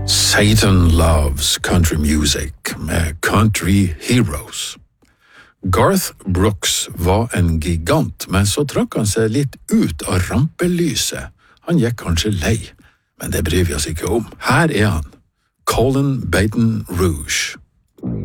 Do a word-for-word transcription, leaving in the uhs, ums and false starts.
Satan loves country music med Country Heroes. Garth Brooks var en gigant, men så trakk han seg litt ut av rampelyset. Han gikk kanskje lei, men det bryr vi oss ikke om. Her er han, Colin Baton Rouge.